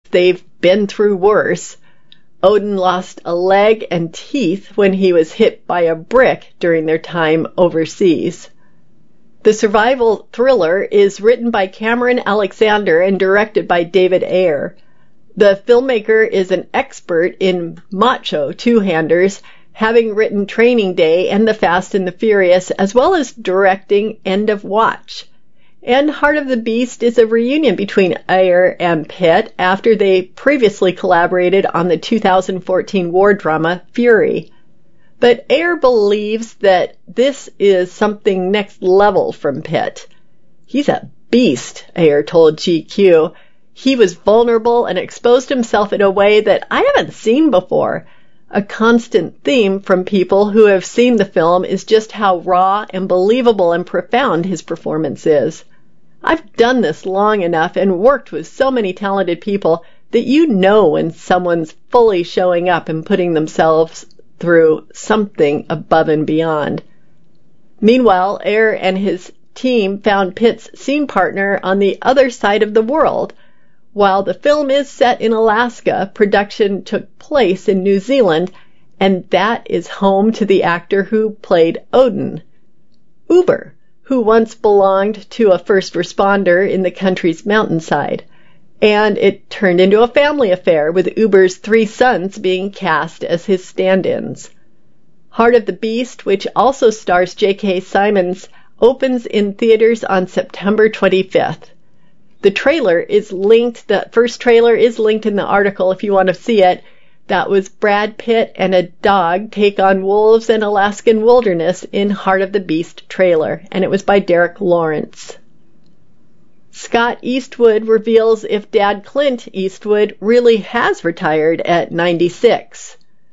they've been through worse. Odin lost a leg and teeth when he was hit by a brick during their time overseas. The survival thriller is written by Cameron Alexander and directed by David Ayer. The filmmaker is an expert in macho two-handers, having written Training Day and The Fast and the Furious, as well as directing End of Watch. And Heart of the Beast is a reunion between Ayer and Pitt after they previously collaborated on the 2014 war drama Fury. But Ayer believes that this is something next level from Pitt. He's a beast, Ayer told GQ. He was vulnerable and exposed himself in a way that I haven't seen before. A constant theme from people who have seen the film is just how raw and believable and profound his performance is. I've done this long enough and worked with so many talented people that you know when someone's fully showing up and putting themselves through something above and beyond. Meanwhile, Ayer and his team found Pitt's scene partner on the other side of the world. While the film is set in Alaska, production took place in New Zealand, and that is home to the actor who played Odin. Uber, who once belonged to a first responder in the country's mountainside. And it turned into a family affair, with Uber's 3 sons being cast as his stand-ins. Heart of the Beast, which also stars J.K. Simmons, opens in theaters on September 25th. The first trailer is linked in the article if you want to see it. That was Brad Pitt and a dog take on wolves and Alaskan wilderness in Heart of the Beast trailer, and it was by Derek Lawrence. Scott Eastwood reveals if Dad Clint Eastwood really has retired at 96.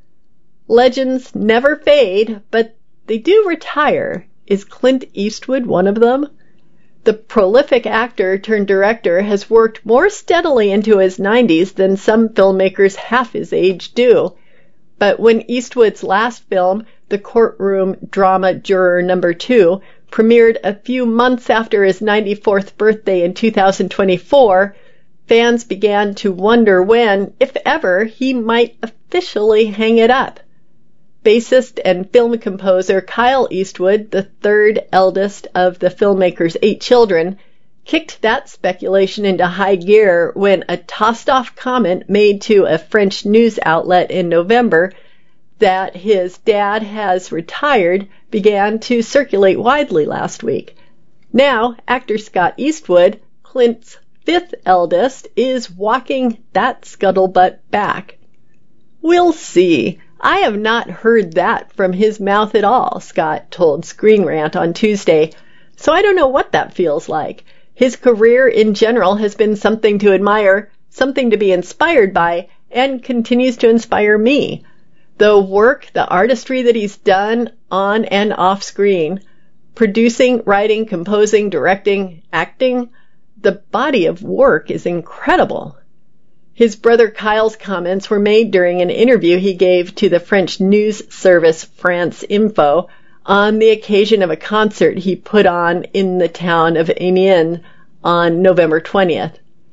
Legends never fade, but they do retire. Is Clint Eastwood one of them? The prolific actor turned director has worked more steadily into his 90s than some filmmakers half his age do. But when Eastwood's last film, The Courtroom Drama Juror No. 2, premiered a few months after his 94th birthday in 2024, fans began to wonder when, if ever, he might officially hang it up. Bassist and film composer Kyle Eastwood, the third eldest of the filmmaker's 8 children, kicked that speculation into high gear when a tossed-off comment made to a French news outlet in November that his dad has retired began to circulate widely last week. Now, actor Scott Eastwood, Clint's 5th eldest, is walking that scuttlebutt back. We'll see. I have not heard that from his mouth at all, Scott told Screen Rant on Tuesday, so I don't know what that feels like. His career in general has been something to admire, something to be inspired by, and continues to inspire me. The work, the artistry that he's done on and off screen, producing, writing, composing, directing, acting, the body of work is incredible. His brother Kyle's comments were made during an interview he gave to the French news service France Info on the occasion of a concert he put on in the town of Amiens on November 20th.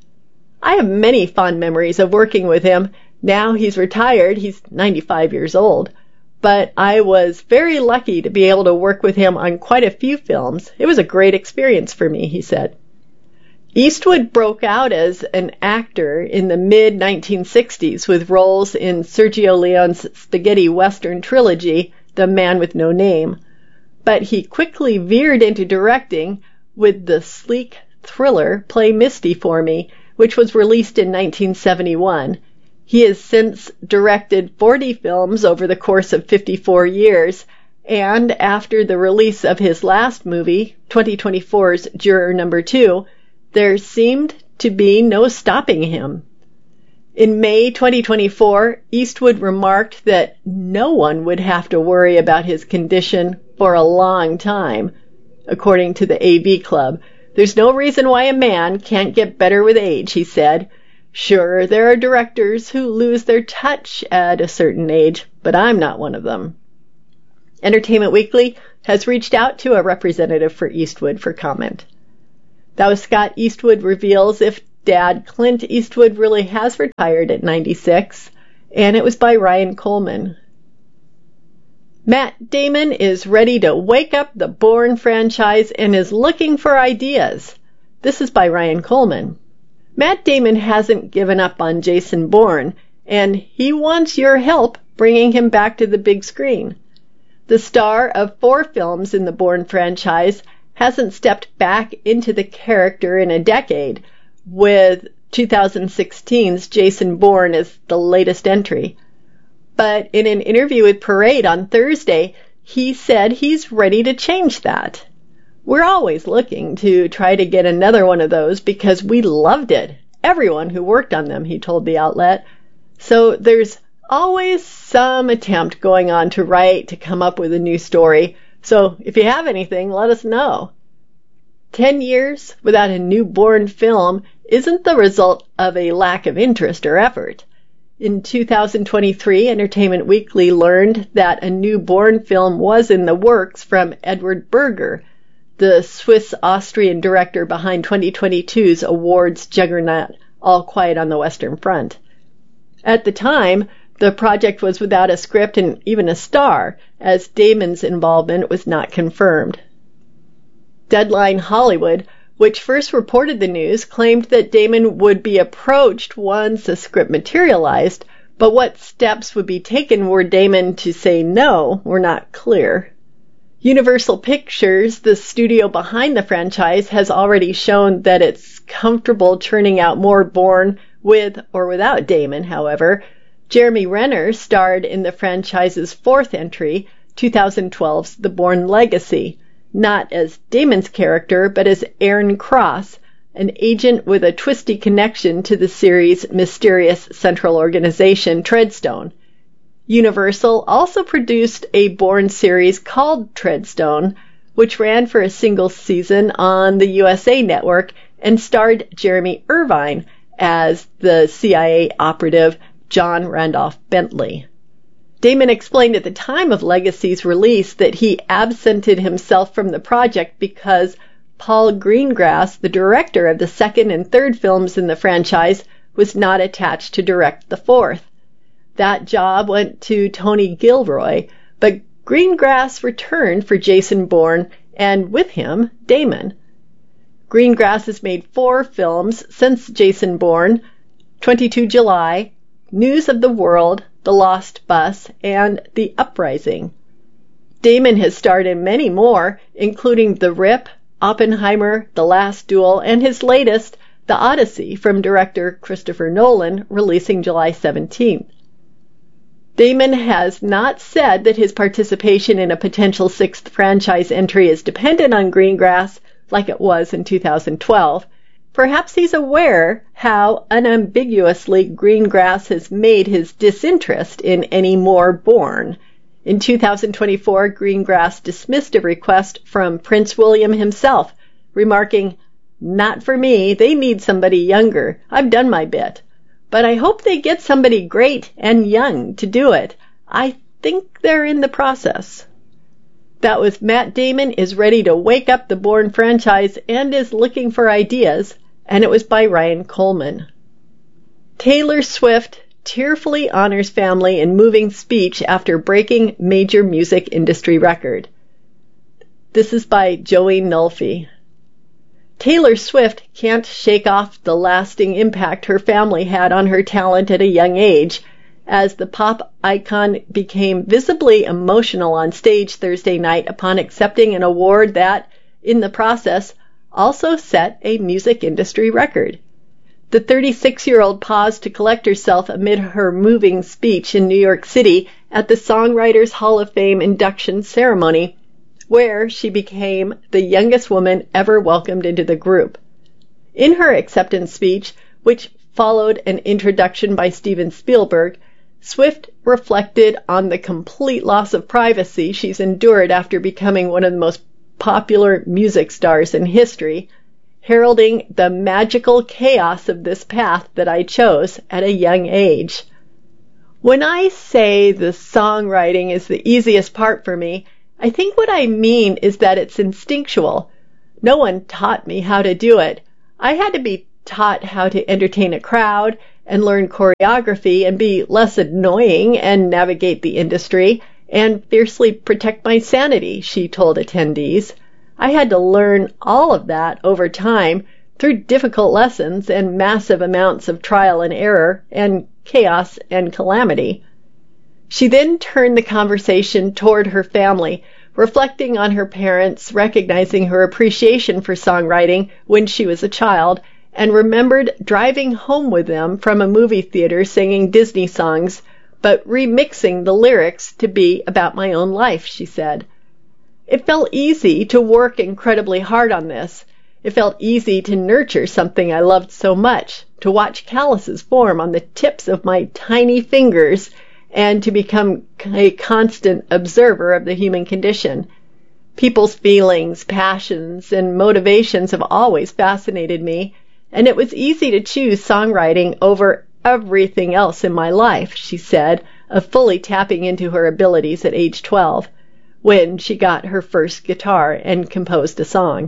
I have many fond memories of working with him. Now he's retired, he's 95 years old, but I was very lucky to be able to work with him on quite a few films. It was a great experience for me, he said. Eastwood broke out as an actor in the mid-1960s with roles in Sergio Leone's spaghetti western trilogy, The Man with No Name. But he quickly veered into directing with the sleek thriller Play Misty for Me, which was released in 1971. He has since directed 40 films over the course of 54 years, and after the release of his last movie, 2024's Juror No. 2, there seemed to be no stopping him. In May 2024, Eastwood remarked that no one would have to worry about his condition for a long time. According to the AV Club, there's no reason why a man can't get better with age, he said. Sure, there are directors who lose their touch at a certain age, but I'm not one of them. Entertainment Weekly has reached out to a representative for Eastwood for comment. That was Scott Eastwood reveals if dad, Clint Eastwood, really has retired at 96, and it was by Ryan Coleman. Matt Damon is ready to wake up the Bourne franchise and is looking for ideas. This is by Ryan Coleman. Matt Damon hasn't given up on Jason Bourne, and he wants your help bringing him back to the big screen. The star of 4 films in the Bourne franchise hasn't stepped back into the character in a decade, with 2016's Jason Bourne as the latest entry. But in an interview with Parade on Thursday, he said he's ready to change that. We're always looking to try to get another one of those because we loved it. Everyone who worked on them, he told the outlet. So there's always some attempt going on to write, to come up with a new story. So if you have anything, let us know. 10 years without a new Bourne film isn't the result of a lack of interest or effort. In 2023, Entertainment Weekly learned that a new Bourne film was in the works from Edward Berger, the Swiss-Austrian director behind 2022's awards juggernaut All Quiet on the Western Front. At the time, the project was without a script and even a star, as Damon's involvement was not confirmed. Deadline Hollywood, which first reported the news, claimed that Damon would be approached once a script materialized, but what steps would be taken were Damon to say no were not clear. Universal Pictures, the studio behind the franchise, has already shown that it's comfortable churning out more Bourne with or without Damon, however. Jeremy Renner starred in the franchise's 4th entry, 2012's The Bourne Legacy, not as Damon's character, but as Aaron Cross, an agent with a twisty connection to the series' mysterious central organization, Treadstone. Universal also produced a Bourne series called Treadstone, which ran for a single season on the USA Network and starred Jeremy Irvine as the CIA operative John Randolph Bentley. Damon explained at the time of Legacy's release that he absented himself from the project because Paul Greengrass, the director of the 2nd and 3rd films in the franchise, was not attached to direct the 4th. That job went to Tony Gilroy, but Greengrass returned for Jason Bourne, and with him, Damon. Greengrass has made 4 films since Jason Bourne: 22 July, News of the World, The Lost Bus, and The Uprising. Damon has starred in many more, including The Rip, Oppenheimer, The Last Duel, and his latest, The Odyssey, from director Christopher Nolan, releasing July 17th. Damon has not said that his participation in a potential 6th franchise entry is dependent on Greengrass, like it was in 2012. Perhaps he's aware how unambiguously Greengrass has made his disinterest in any more Bourne. In 2024, Greengrass dismissed a request from Prince William himself, remarking, "Not for me, they need somebody younger. I've done my bit. But I hope they get somebody great and young to do it. I think they're in the process." That was Matt Damon is ready to wake up the Bourne franchise and is looking for ideas, and it was by Ryan Coleman. Taylor Swift tearfully honors family in moving speech after breaking major music industry record. This is by Joey Nulfi. Taylor Swift can't shake off the lasting impact her family had on her talent at a young age, as the pop icon became visibly emotional on stage Thursday night upon accepting an award that, in the process, also set a music industry record. The 36-year-old paused to collect herself amid her moving speech in New York City at the Songwriters Hall of Fame induction ceremony, where she became the youngest woman ever welcomed into the group. In her acceptance speech, which followed an introduction by Steven Spielberg, Swift reflected on the complete loss of privacy she's endured after becoming one of the most popular music stars in history, heralding the magical chaos of this path that I chose at a young age. When I say the songwriting is the easiest part for me, I think what I mean is that it's instinctual. No one taught me how to do it. I had to be taught how to entertain a crowd and learn choreography and be less annoying and navigate the industry and fiercely protect my sanity, she told attendees. I had to learn all of that over time through difficult lessons and massive amounts of trial and error and chaos and calamity. She then turned the conversation toward her family, reflecting on her parents, recognizing her appreciation for songwriting when she was a child, and remembered driving home with them from a movie theater singing Disney songs, but remixing the lyrics to be about my own life, she said. It felt easy to work incredibly hard on this. It felt easy to nurture something I loved so much, to watch calluses form on the tips of my tiny fingers, and to become a constant observer of the human condition. People's feelings, passions, and motivations have always fascinated me, and it was easy to choose songwriting over everything else in my life, she said, of fully tapping into her abilities at age 12, when she got her first guitar and composed a song.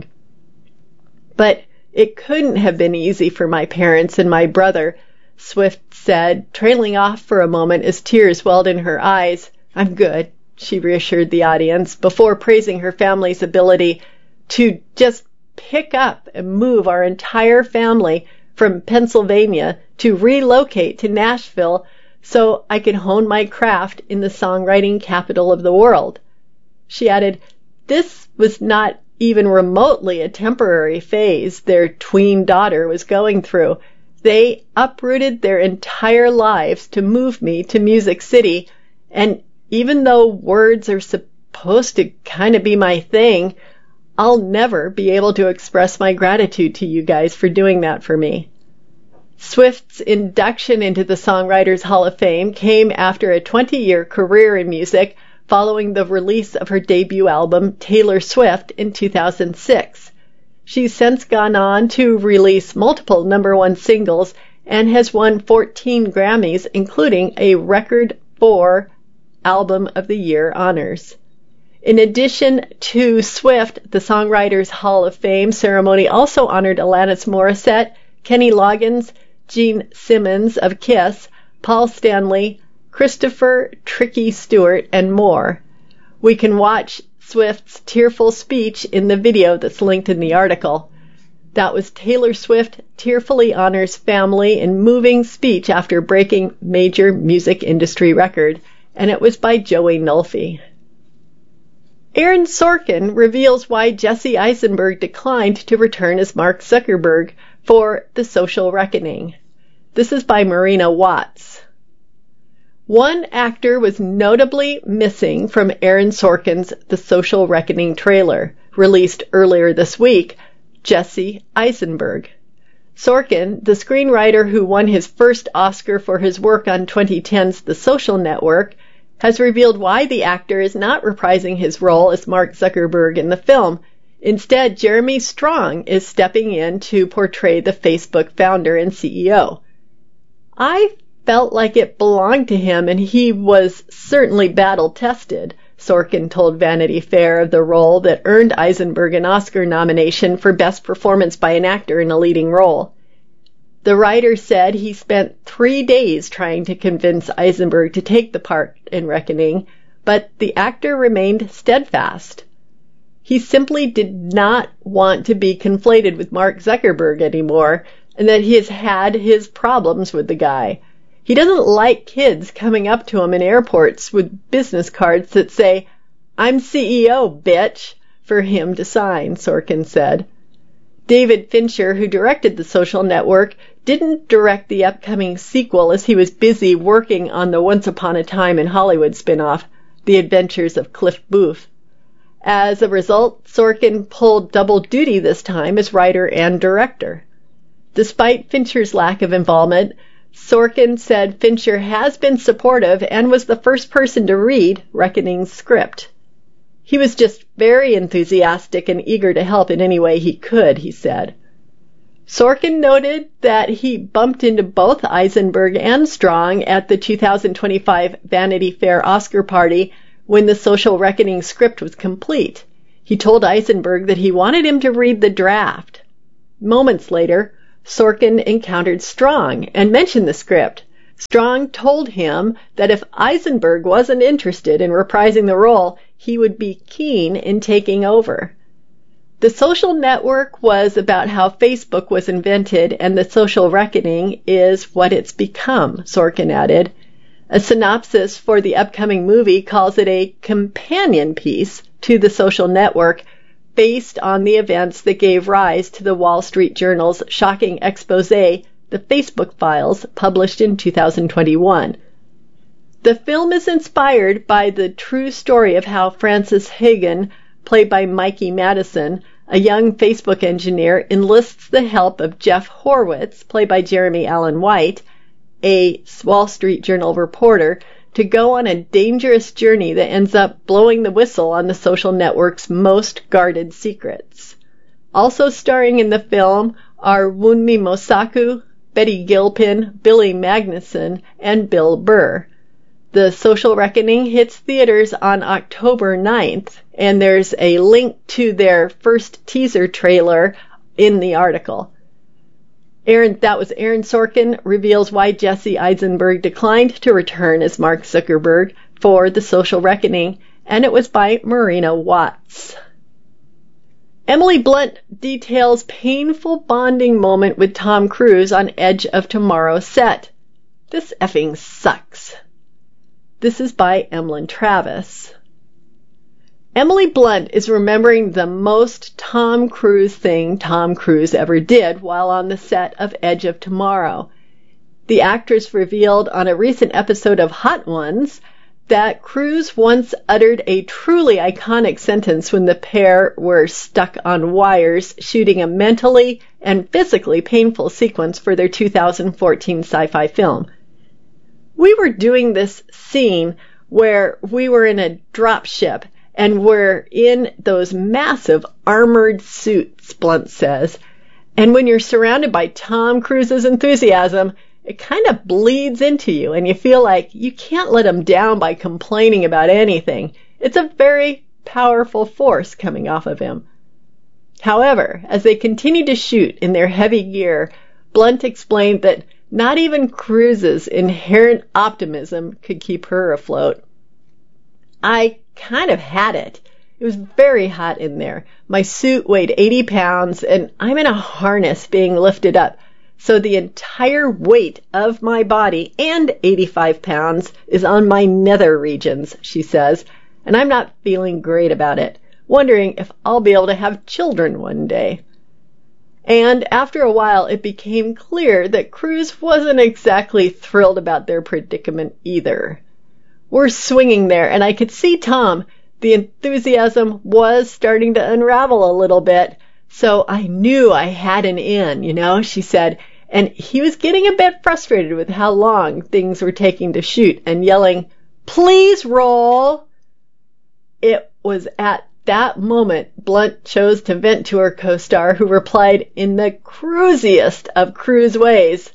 But it couldn't have been easy for my parents and my brother, Swift said, trailing off for a moment as tears welled in her eyes. I'm good, she reassured the audience, before praising her family's ability to just pick up and move our entire family from Pennsylvania to relocate to Nashville so I could hone my craft in the songwriting capital of the world. She added, this was not even remotely a temporary phase their tween daughter was going through. They uprooted their entire lives to move me to Music City, and even though words are supposed to kind of be my thing, I'll never be able to express my gratitude to you guys for doing that for me. Swift's induction into the Songwriters Hall of Fame came after a 20-year career in music, following the release of her debut album, Taylor Swift, in 2006. She's since gone on to release multiple #1 singles and has won 14 Grammys, including a record 4 Album of the Year honors. In addition to Swift, the Songwriters Hall of Fame ceremony also honored Alanis Morissette, Kenny Loggins, Gene Simmons of Kiss, Paul Stanley, Christopher Tricky Stewart, and more. We can watch Swift's tearful speech in the video that's linked in the article. That was Taylor Swift tearfully honors family in moving speech after breaking major music industry record, and it was by Joey Nulfi. Aaron Sorkin reveals why Jesse Eisenberg declined to return as Mark Zuckerberg for The Social Reckoning. This is by Marina Watts. One actor was notably missing from Aaron Sorkin's The Social Reckoning trailer, released earlier this week, Jesse Eisenberg. Sorkin, the screenwriter who won his first Oscar for his work on 2010's The Social Network, has revealed why the actor is not reprising his role as Mark Zuckerberg in the film. Instead, Jeremy Strong is stepping in to portray the Facebook founder and CEO. I felt like it belonged to him, and he was certainly battle-tested, Sorkin told Vanity Fair of the role that earned Eisenberg an Oscar nomination for Best Performance by an Actor in a Leading Role. The writer said he spent 3 days trying to convince Eisenberg to take the part in Reckoning, but the actor remained steadfast. He simply did not want to be conflated with Mark Zuckerberg anymore, and that he has had his problems with the guy. He doesn't like kids coming up to him in airports with business cards that say, "I'm CEO, bitch," for him to sign, Sorkin said. David Fincher, who directed The Social Network, didn't direct the upcoming sequel as he was busy working on the Once Upon a Time in Hollywood spinoff, The Adventures of Cliff Booth. As a result, Sorkin pulled double duty this time as writer and director. Despite Fincher's lack of involvement, Sorkin said Fincher has been supportive and was the first person to read Reckoning's script. He was just very enthusiastic and eager to help in any way he could, he said. Sorkin noted that he bumped into both Eisenberg and Strong at the 2025 Vanity Fair Oscar party when The Social Reckoning script was complete. He told Eisenberg that he wanted him to read the draft. Moments later, Sorkin encountered Strong and mentioned the script. Strong told him that if Eisenberg wasn't interested in reprising the role, he would be keen in taking over. The Social Network was about how Facebook was invented, and the social reckoning is what it's become, Sorkin added. A synopsis for the upcoming movie calls it a companion piece to The Social Network, based on the events that gave rise to the Wall Street Journal's shocking expose, The Facebook Files, published in 2021. The film is inspired by the true story of how Frances Hagen, played by Mikey Madison, a young Facebook engineer, enlists the help of Jeff Horwitz, played by Jeremy Allen White, a Wall Street Journal reporter, to go on a dangerous journey that ends up blowing the whistle on the social network's most guarded secrets. Also starring in the film are Wunmi Mosaku, Betty Gilpin, Billy Magnuson, and Bill Burr. The Social Reckoning hits theaters on October 9th, and there's a link to their first teaser trailer in the article. That was Aaron Sorkin reveals why Jesse Eisenberg declined to return as Mark Zuckerberg for The Social Reckoning, and it was by Marina Watts. Emily Blunt details painful bonding moment with Tom Cruise on Edge of Tomorrow set. This effing sucks. This is by Emlyn Travis. Emily Blunt is remembering the most Tom Cruise thing Tom Cruise ever did while on the set of Edge of Tomorrow. The actress revealed on a recent episode of Hot Ones that Cruise once uttered a truly iconic sentence when the pair were stuck on wires shooting a mentally and physically painful sequence for their 2014 sci-fi film. We were doing this scene where we were in a dropship and we're in those massive armored suits, Blunt says. And when you're surrounded by Tom Cruise's enthusiasm, it kind of bleeds into you and you feel like you can't let him down by complaining about anything. It's a very powerful force coming off of him. However, as they continued to shoot in their heavy gear, Blunt explained that not even Cruise's inherent optimism could keep her afloat. I kind of had it. It was very hot in there. My suit weighed 80 pounds and I'm in a harness being lifted up. So the entire weight of my body and 85 pounds is on my nether regions, she says, and I'm not feeling great about it, wondering if I'll be able to have children one day. And after a while, it became clear that Cruise wasn't exactly thrilled about their predicament either. We're swinging there, and I could see Tom. The enthusiasm was starting to unravel a little bit, so I knew I had an in, she said. And he was getting a bit frustrated with how long things were taking to shoot and yelling, "Please roll!" It was at that moment Blunt chose to vent to her co-star, who replied in the cruisiest of Cruise ways.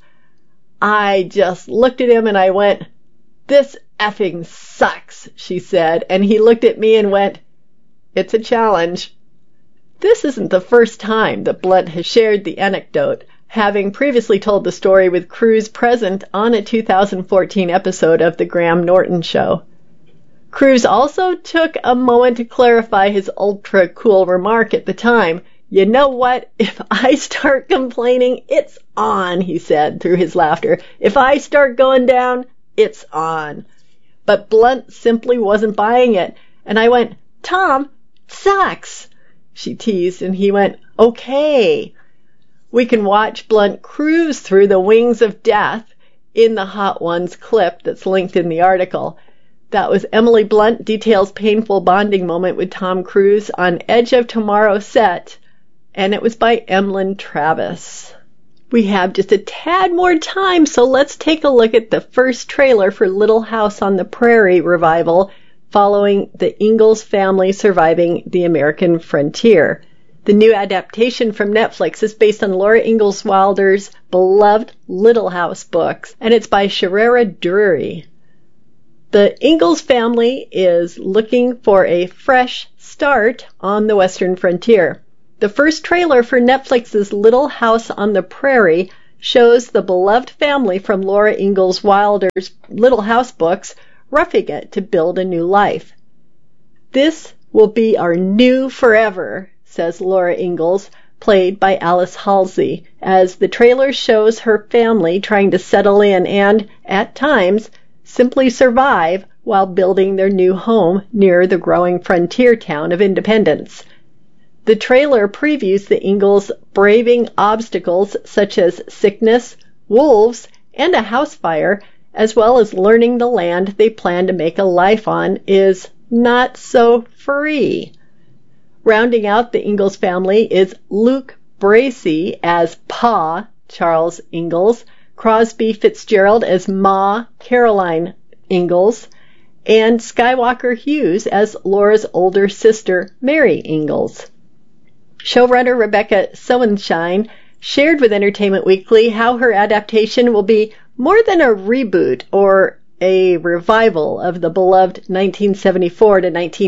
I just looked at him and I went, "This effing sucks," she said, and he looked at me and went, "It's a challenge." This isn't the first time that Blunt has shared the anecdote, having previously told the story with Cruise present on a 2014 episode of The Graham Norton Show. Cruise also took a moment to clarify his ultra-cool remark at the time. "You know what? If I start complaining, it's on," he said through his laughter. "If I start going down, it's on." But Blunt simply wasn't buying it. And I went, "Tom, sucks," she teased, and he went, "Okay." We can watch Blunt cruise through the wings of death in the Hot Ones clip that's linked in the article. That was Emily Blunt details painful bonding moment with Tom Cruise on Edge of Tomorrow set, and it was by Emlyn Travis. We have just a tad more time, so let's take a look at the first trailer for Little House on the Prairie revival following the Ingalls family surviving the American frontier. The new adaptation from Netflix is based on Laura Ingalls Wilder's beloved Little House books, and it's by Sherera Drury. The Ingalls family is looking for a fresh start on the Western frontier. The first trailer for Netflix's Little House on the Prairie shows the beloved family from Laura Ingalls Wilder's Little House books roughing it to build a new life. "This will be our new forever," says Laura Ingalls, played by Alice Halsey, as the trailer shows her family trying to settle in and, at times, simply survive while building their new home near the growing frontier town of Independence. The trailer previews the Ingalls braving obstacles such as sickness, wolves, and a house fire, as well as learning the land they plan to make a life on is not so free. Rounding out the Ingalls family is Luke Bracey as Pa, Charles Ingalls, Crosby Fitzgerald as Ma, Caroline Ingalls, and Skywalker Hughes as Laura's older sister, Mary Ingalls. Showrunner Rebecca Soenshine shared with Entertainment Weekly how her adaptation will be more than a reboot or a revival of the beloved 1974 to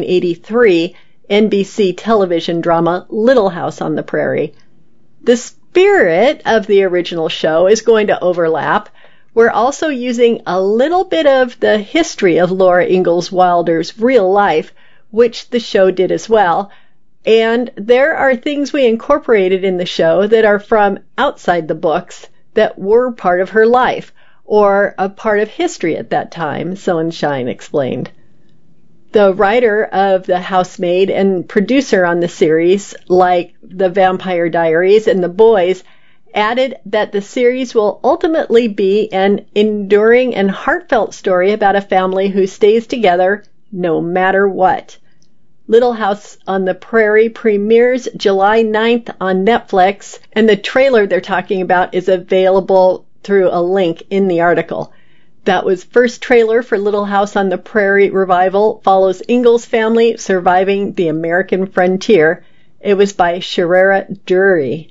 1983 NBC television drama Little House on the Prairie. The spirit of the original show is going to overlap. We're also using a little bit of the history of Laura Ingalls Wilder's real life, which the show did as well. And there are things we incorporated in the show that are from outside the books that were part of her life, or a part of history at that time, Soenshine explained. The writer of The Housemaid and producer on the series, like The Vampire Diaries and The Boys, added that the series will ultimately be an enduring and heartfelt story about a family who stays together no matter what. Little House on the Prairie premieres July 9th on Netflix, and the trailer they're talking about is available through a link in the article. That was first trailer for Little House on the Prairie revival, follows Ingalls family surviving the American frontier. It was by Sharara Dury.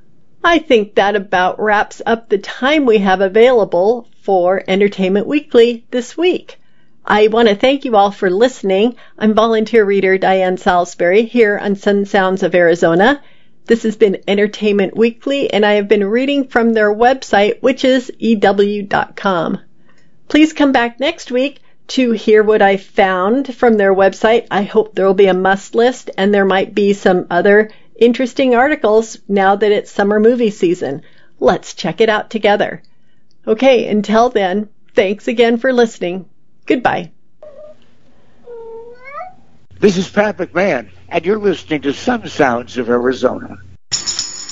I think that about wraps up the time we have available for Entertainment Weekly this week. I want to thank you all for listening. I'm volunteer reader Diane Salisbury here on Sun Sounds of Arizona. This has been Entertainment Weekly, and I have been reading from their website, which is EW.com. Please come back next week to hear what I found from their website. I hope there will be a must list, and there might be some other interesting articles now that it's summer movie season. Let's check it out together. Okay, until then, thanks again for listening. Goodbye. This is Pat McMahon, and you're listening to Sun Sounds of Arizona.